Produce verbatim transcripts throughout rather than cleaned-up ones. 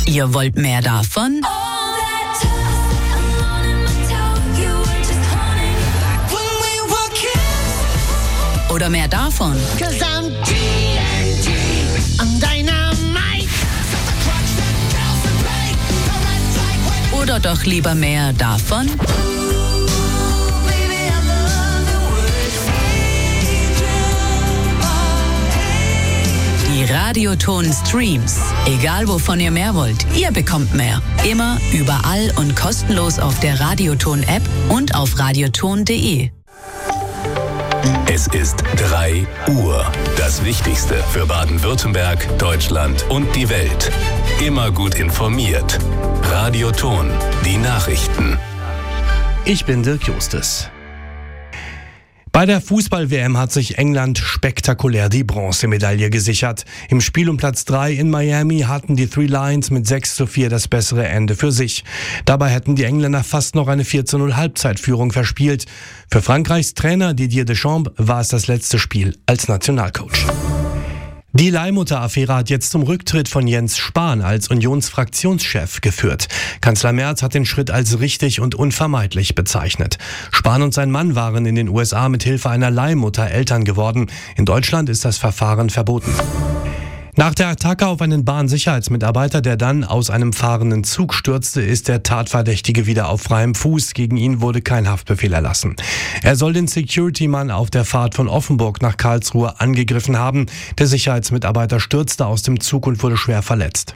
Ihr wollt mehr davon? Oder mehr davon? Oder doch lieber mehr davon? Die Radioton-Streams. Egal wovon ihr mehr wollt, ihr bekommt mehr. Immer, überall und kostenlos auf der Radioton-App und auf radioton punkt de. Es ist drei Uhr. Das Wichtigste für Baden-Württemberg, Deutschland und die Welt. Immer gut informiert. Radioton, die Nachrichten. Ich bin Dirk Justus. Bei der Fußball-W M hat sich England spektakulär die Bronzemedaille gesichert. Im Spiel um Platz drei in Miami hatten die Three Lions mit sechs zu vier das bessere Ende für sich. Dabei hätten die Engländer fast noch eine vier zu null Halbzeitführung verspielt. Für Frankreichs Trainer Didier Deschamps war es das letzte Spiel als Nationalcoach. Die Leihmutter-Affäre hat jetzt zum Rücktritt von Jens Spahn als Unionsfraktionschef geführt. Kanzler Merz hat den Schritt als richtig und unvermeidlich bezeichnet. Spahn und sein Mann waren in den U S A mit Hilfe einer Leihmutter Eltern geworden. In Deutschland ist das Verfahren verboten. Nach der Attacke auf einen Bahnsicherheitsmitarbeiter, der dann aus einem fahrenden Zug stürzte, ist der Tatverdächtige wieder auf freiem Fuß. Gegen ihn wurde kein Haftbefehl erlassen. Er soll den Security-Mann auf der Fahrt von Offenburg nach Karlsruhe angegriffen haben. Der Sicherheitsmitarbeiter stürzte aus dem Zug und wurde schwer verletzt.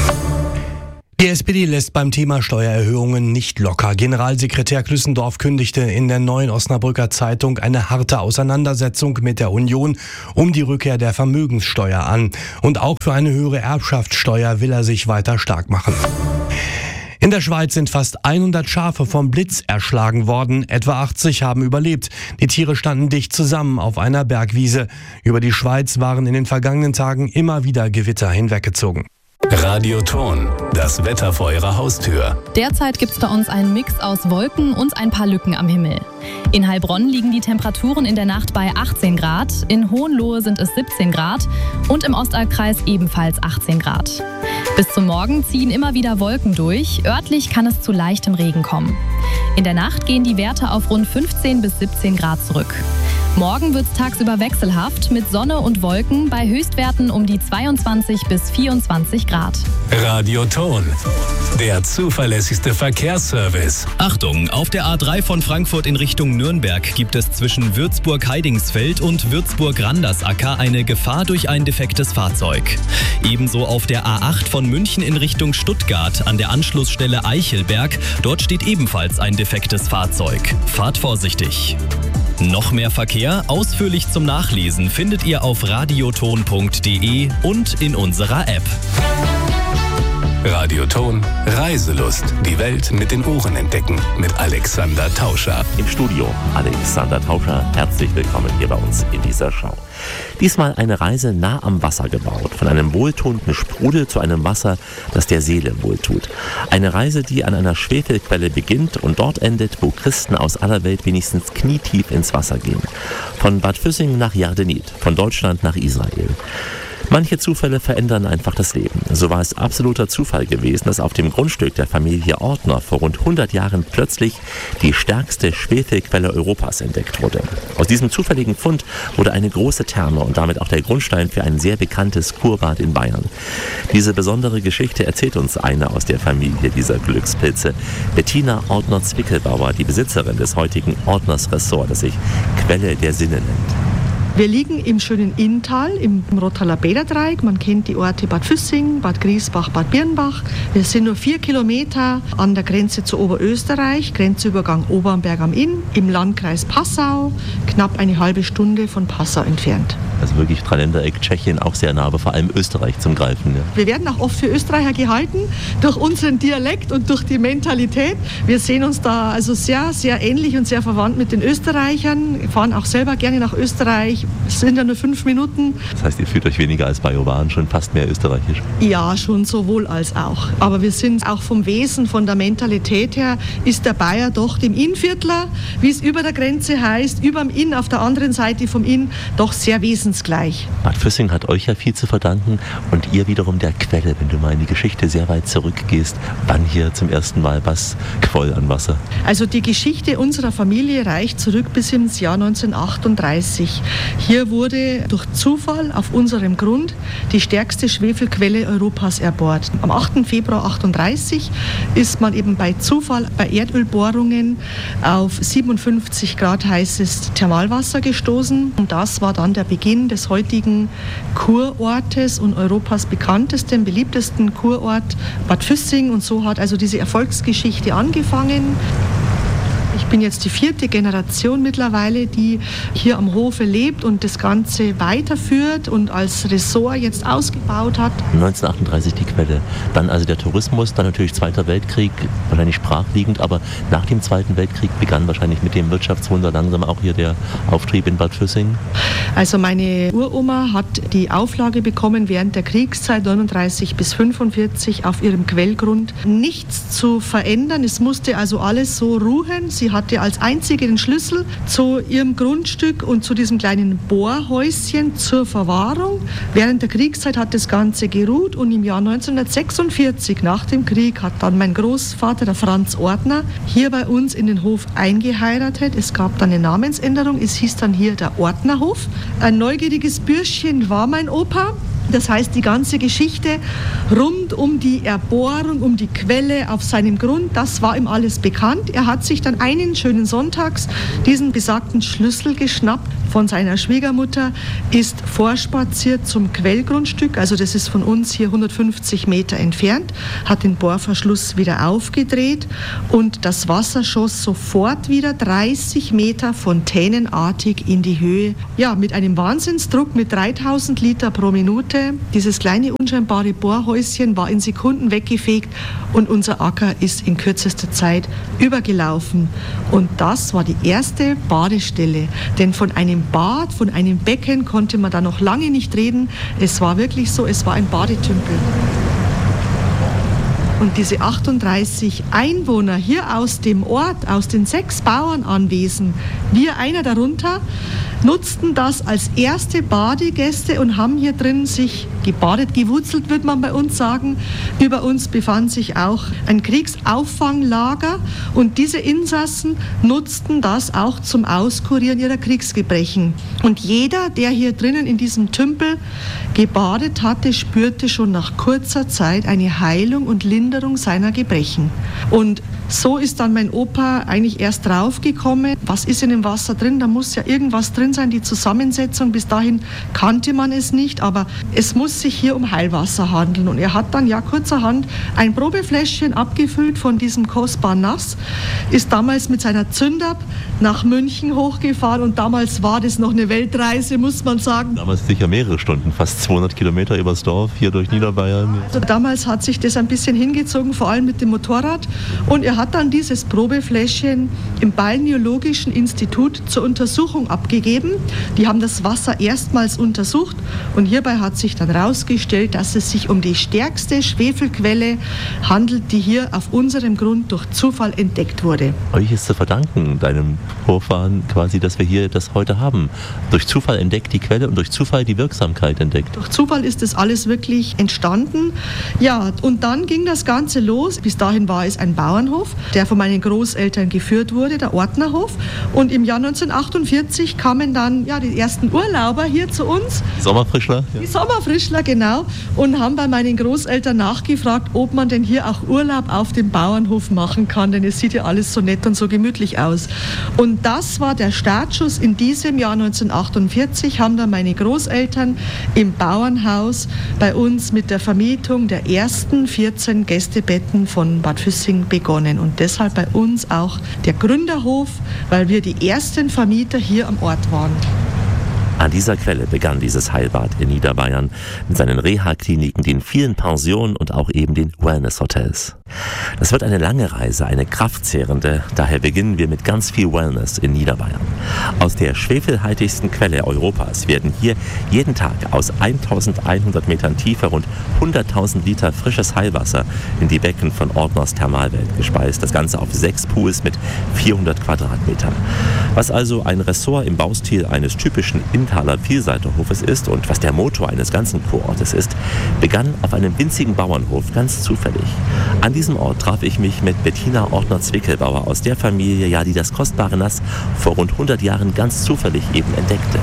Die S P D lässt beim Thema Steuererhöhungen nicht locker. Generalsekretär Klüssendorf kündigte in der Neuen Osnabrücker Zeitung eine harte Auseinandersetzung mit der Union um die Rückkehr der Vermögenssteuer an. Und auch für eine höhere Erbschaftssteuer will er sich weiter stark machen. In der Schweiz sind fast hundert Schafe vom Blitz erschlagen worden. Etwa achtzig haben überlebt. Die Tiere standen dicht zusammen auf einer Bergwiese. Über die Schweiz waren in den vergangenen Tagen immer wieder Gewitter hinweggezogen. Radioton, das Wetter vor Ihrer Haustür. Derzeit gibt es bei uns einen Mix aus Wolken und ein paar Lücken am Himmel. In Heilbronn liegen die Temperaturen in der Nacht bei achtzehn Grad, in Hohenlohe sind es siebzehn Grad und im Ostalbkreis ebenfalls achtzehn Grad. Bis zum Morgen ziehen immer wieder Wolken durch, örtlich kann es zu leichtem Regen kommen. In der Nacht gehen die Werte auf rund fünfzehn bis siebzehn Grad zurück. Morgen wird es tagsüber wechselhaft mit Sonne und Wolken bei Höchstwerten um die zweiundzwanzig bis vierundzwanzig Grad. Radioton, der zuverlässigste Verkehrsservice. Achtung, auf der A drei von Frankfurt in Richtung Nürnberg gibt es zwischen Würzburg-Heidingsfeld und Würzburg-Randersacker eine Gefahr durch ein defektes Fahrzeug. Ebenso auf der A acht von München in Richtung Stuttgart an der Anschlussstelle Eichelberg. Dort steht ebenfalls ein defektes Fahrzeug. Fahrt vorsichtig. Noch mehr Verkehr, ausführlich zum Nachlesen, findet ihr auf radioton punkt de und in unserer App. Radioton, Reiselust, die Welt mit den Ohren entdecken mit Alexander Tauscher. Im Studio Alexander Tauscher, herzlich willkommen hier bei uns in dieser Show. Diesmal eine Reise nah am Wasser gebaut, von einem wohltuenden Sprudel zu einem Wasser, das der Seele wohltut. Eine Reise, die an einer Schwefelquelle beginnt und dort endet, wo Christen aus aller Welt wenigstens knietief ins Wasser gehen. Von Bad Füssing nach Yardenit, von Deutschland nach Israel. Manche Zufälle verändern einfach das Leben. So war es absoluter Zufall gewesen, dass auf dem Grundstück der Familie Ortner vor rund hundert Jahren plötzlich die stärkste Schwefelquelle Europas entdeckt wurde. Aus diesem zufälligen Fund wurde eine große Therme und damit auch der Grundstein für ein sehr bekanntes Kurbad in Bayern. Diese besondere Geschichte erzählt uns eine aus der Familie dieser Glückspilze, Bettina Ortner-Zwickelbauer, die Besitzerin des heutigen Ortners Ressort, das sich Quelle der Sinne nennt. Wir liegen im schönen Inntal, im Rottaler Bäderdreieck. Man kennt die Orte Bad Füssing, Bad Griesbach, Bad Birnbach. Wir sind nur vier Kilometer an der Grenze zu Oberösterreich, Grenzübergang Obernberg am Inn, im Landkreis Passau, knapp eine halbe Stunde von Passau entfernt. Also wirklich Dreiländereck, Tschechien auch sehr nah, aber vor allem Österreich zum Greifen. Ja. Wir werden auch oft für Österreicher gehalten, durch unseren Dialekt und durch die Mentalität. Wir sehen uns da also sehr, sehr ähnlich und sehr verwandt mit den Österreichern. Wir fahren auch selber gerne nach Österreich Österreich. Es sind ja nur fünf Minuten. Das heißt, ihr fühlt euch weniger als Bajoran, schon fast mehr österreichisch? Ja, schon sowohl als auch. Aber wir sind auch vom Wesen, von der Mentalität her, ist der Bayer doch dem Innviertler, wie es über der Grenze heißt, über dem Inn, auf der anderen Seite vom Inn, doch sehr wesensgleich. Bad Füssing hat euch ja viel zu verdanken und ihr wiederum der Quelle, wenn du mal in die Geschichte sehr weit zurückgehst, wann hier zum ersten Mal was quoll an Wasser? Also die Geschichte unserer Familie reicht zurück bis ins Jahr neunzehnhundertachtunddreißig. Hier wurde durch Zufall auf unserem Grund die stärkste Schwefelquelle Europas erbohrt. Am achten Februar achtunddreißig ist man eben bei Zufall bei Erdölbohrungen auf siebenundfünfzig Grad heißes Thermalwasser gestoßen. Und das war dann der Beginn des heutigen Kurortes und Europas bekanntesten, beliebtesten Kurort Bad Füssing. Und so hat also diese Erfolgsgeschichte angefangen. Ich bin jetzt die vierte Generation mittlerweile, die hier am Hofe lebt und das Ganze weiterführt und als Ressort jetzt ausgebaut hat. neunzehnhundertachtunddreißig die Quelle. Dann also der Tourismus, dann natürlich Zweiter Weltkrieg, wahrscheinlich brachliegend, aber nach dem Zweiten Weltkrieg begann wahrscheinlich mit dem Wirtschaftswunder langsam auch hier der Auftrieb in Bad Füssing. Also meine Uroma hat die Auflage bekommen, während der Kriegszeit neununddreißig bis fünfundvierzig auf ihrem Quellgrund nichts zu verändern. Es musste also alles so ruhen. Sie hatte als einzige den Schlüssel zu ihrem Grundstück und zu diesem kleinen Bohrhäuschen zur Verwahrung. Während der Kriegszeit hat das Ganze geruht und im Jahr neunzehnhundertsechsundvierzig, nach dem Krieg, hat dann mein Großvater, der Franz Ortner, hier bei uns in den Hof eingeheiratet. Es gab dann eine Namensänderung, es hieß dann hier der Ortnerhof. Ein neugieriges Bürschchen war mein Opa. Das heißt, die ganze Geschichte rund um die Erbohrung, um die Quelle auf seinem Grund, das war ihm alles bekannt. Er hat sich dann einen schönen Sonntags diesen besagten Schlüssel geschnappt von seiner Schwiegermutter, ist vorspaziert zum Quellgrundstück, also das ist von uns hier hundertfünfzig Meter entfernt, hat den Bohrverschluss wieder aufgedreht und das Wasser schoss sofort wieder dreißig Meter fontänenartig in die Höhe. Ja, mit einem Wahnsinnsdruck mit dreitausend Liter pro Minute. Dieses kleine unscheinbare Bohrhäuschen war in Sekunden weggefegt und unser Acker ist in kürzester Zeit übergelaufen. Und das war die erste Badestelle. Denn von einem Bad, von einem Becken konnte man da noch lange nicht reden. Es war wirklich so, es war ein Badetümpel. Und diese achtunddreißig Einwohner hier aus dem Ort, aus den sechs Bauernanwesen, wir einer darunter, nutzten das als erste Badegäste und haben hier drin sich gebadet, gewurzelt, würde man bei uns sagen. Über uns befand sich auch ein Kriegsauffanglager und diese Insassen nutzten das auch zum Auskurieren ihrer Kriegsgebrechen. Und jeder, der hier drinnen in diesem Tümpel gebadet hatte, spürte schon nach kurzer Zeit eine Heilung und Linderung seiner Gebrechen. Und so ist dann mein Opa eigentlich erst draufgekommen, was ist in dem Wasser drin, da muss ja irgendwas drin sein, die Zusammensetzung, bis dahin kannte man es nicht, aber es muss sich hier um Heilwasser handeln und er hat dann ja kurzerhand ein Probefläschchen abgefüllt von diesem kostbaren Nass, ist damals mit seiner Zündab nach München hochgefahren und damals war das noch eine Weltreise, muss man sagen. Damals sicher mehrere Stunden, fast zweihundert Kilometer übers Dorf, hier durch Niederbayern. Also damals hat sich das ein bisschen hingezogen, vor allem mit dem Motorrad und er hat dann dieses Probefläschchen im Balneologischen Institut zur Untersuchung abgegeben. Die haben das Wasser erstmals untersucht und hierbei hat sich dann herausgestellt, dass es sich um die stärkste Schwefelquelle handelt, die hier auf unserem Grund durch Zufall entdeckt wurde. Euch ist zu verdanken, deinem Vorfahren quasi, dass wir hier das heute haben. Durch Zufall entdeckt die Quelle und durch Zufall die Wirksamkeit entdeckt. Durch Zufall ist das alles wirklich entstanden. Ja, und dann ging das Ganze los. Bis dahin war es ein Bauernhof, der von meinen Großeltern geführt wurde, der Ortnerhof. Und im Jahr neunzehnhundertachtundvierzig kamen dann ja, die ersten Urlauber hier zu uns. Sommerfrischler? Ja. Die Sommerfrischler, genau. Und haben bei meinen Großeltern nachgefragt, ob man denn hier auch Urlaub auf dem Bauernhof machen kann, denn es sieht ja alles so nett und so gemütlich aus. Und das war der Startschuss. In diesem Jahr neunzehnhundertachtundvierzig haben dann meine Großeltern im Bauernhaus bei uns mit der Vermietung der ersten vierzehn Gästebetten von Bad Füssing begonnen. Und deshalb bei uns auch der Gründerhof, weil wir die ersten Vermieter hier am Ort waren. An dieser Quelle begann dieses Heilbad in Niederbayern mit seinen Reha-Kliniken, den vielen Pensionen und auch eben den Wellness-Hotels. Das wird eine lange Reise, eine kraftzehrende. Daher beginnen wir mit ganz viel Wellness in Niederbayern. Aus der schwefelhaltigsten Quelle Europas werden hier jeden Tag aus eintausendeinhundert Metern Tiefe rund hunderttausend Liter frisches Heilwasser in die Becken von Ortners Thermalwelt gespeist. Das Ganze auf sechs Pools mit vierhundert Quadratmetern. Was also ein Ressort im Baustil eines typischen Inntaler Vielseiterhofes ist und was der Motor eines ganzen Kurortes ist, begann auf einem winzigen Bauernhof ganz zufällig. An diesem Ort traf ich mich mit Bettina Ortner-Zwickelbauer aus der Familie, ja, die das kostbare Nass vor rund hundert Jahren ganz zufällig eben entdeckte.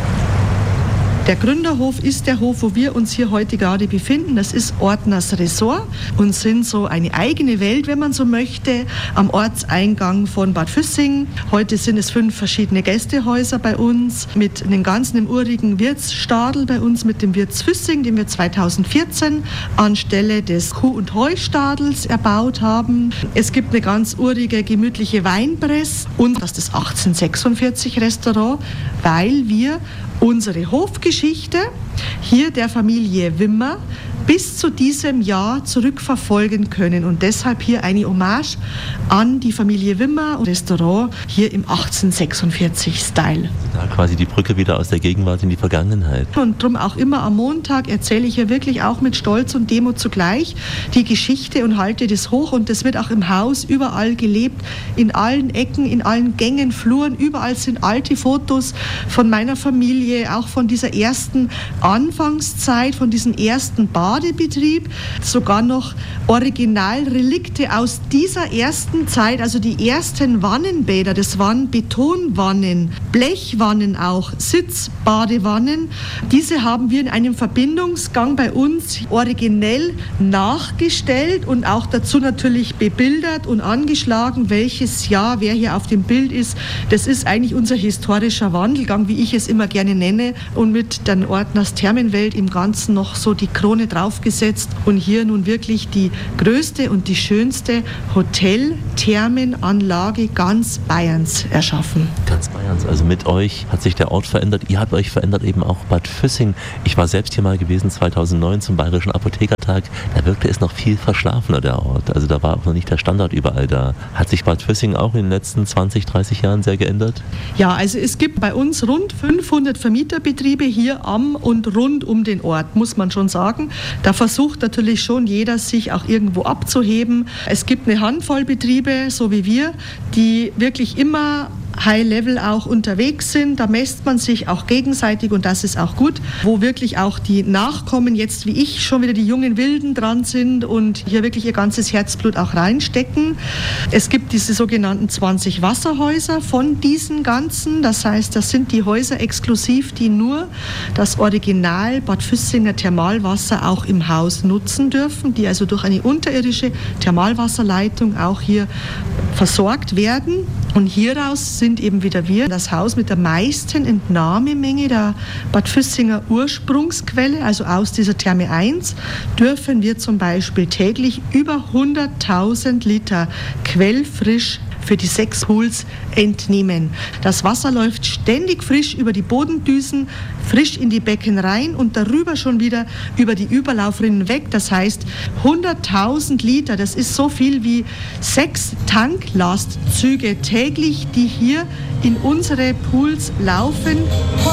Der Gründerhof ist der Hof, wo wir uns hier heute gerade befinden. Das ist Ortners Ressort und sind so eine eigene Welt, wenn man so möchte, am Ortseingang von Bad Füssing. Heute sind es fünf verschiedene Gästehäuser bei uns mit einem ganzen urigen Wirtsstadel bei uns mit dem Wirts Füssing, den wir zweitausendvierzehn anstelle des Kuh- und Heustadels erbaut haben. Es gibt eine ganz urige, gemütliche Weinpress und das ist das achtzehnhundertsechsundvierzig Restaurant, weil wir unsere Hofgeschichte hier der Familie Wimmer bis zu diesem Jahr zurückverfolgen können und deshalb hier eine Hommage an die Familie Wimmer und Restaurant hier im achtzehnhundertsechsundvierzig-Style. Da quasi die Brücke wieder aus der Gegenwart in die Vergangenheit. Und darum auch immer am Montag erzähle ich hier wirklich auch mit Stolz und Demut zugleich die Geschichte und halte das hoch und das wird auch im Haus überall gelebt, in allen Ecken, in allen Gängen, Fluren, überall sind alte Fotos von meiner Familie, auch von dieser ersten Anfangszeit, von diesem ersten Badebetrieb, sogar noch Originalrelikte aus dieser ersten Zeit, also die ersten Wannenbäder, das waren Betonwannen, Blechwannen auch, Sitzbadewannen. Diese haben wir in einem Verbindungsgang bei uns originell nachgestellt und auch dazu natürlich bebildert und angeschlagen, welches Jahr, wer hier auf dem Bild ist. Das ist eigentlich unser historischer Wandelgang, wie ich es immer gerne nenne, und mit der Ortners Thermenwelt im Ganzen noch so die Krone draufgesetzt und hier nun wirklich die größte und die schönste Hotel-Thermenanlage ganz Bayerns erschaffen. Ganz Bayerns, also mit euch hat sich der Ort verändert. Ihr habt euch verändert, eben auch Bad Füssing. Ich war selbst hier mal gewesen zweitausendneun zum Bayerischen Apothekertag. Da wirkte es noch viel verschlafener, der Ort. Also da war auch noch nicht der Standard überall da. Hat sich Bad Füssing auch in den letzten zwanzig, dreißig Jahren sehr geändert? Ja, also es gibt bei uns rund fünfhundert Vermieterbetriebe hier am und rund um den Ort, muss man schon sagen. Da versucht natürlich schon jeder, sich auch irgendwo abzuheben. Es gibt eine Handvoll Betriebe, so wie wir, die wirklich immer High-Level auch unterwegs sind. Da messt man sich auch gegenseitig und das ist auch gut, wo wirklich auch die Nachkommen jetzt wie ich schon wieder die jungen Wilden dran sind und hier wirklich ihr ganzes Herzblut auch reinstecken. Es gibt diese sogenannten zwanzig Wasserhäuser von diesen ganzen. Das heißt, das sind die Häuser exklusiv, die nur das Original Bad Füssinger Thermalwasser auch im Haus nutzen dürfen, die also durch eine unterirdische Thermalwasserleitung auch hier versorgt werden. Und hieraus sind eben wieder wir das Haus mit der meisten Entnahmemenge der Bad Füssinger Ursprungsquelle, also aus dieser Therme eins, dürfen wir zum Beispiel täglich über hunderttausend Liter quellfrisch für die sechs Pools entnehmen. Das Wasser läuft ständig frisch über die Bodendüsen, frisch in die Becken rein und darüber schon wieder über die Überlaufrinnen weg. Das heißt, hunderttausend Liter, das ist so viel wie sechs Tanklastzüge täglich, die hier in unsere Pools laufen.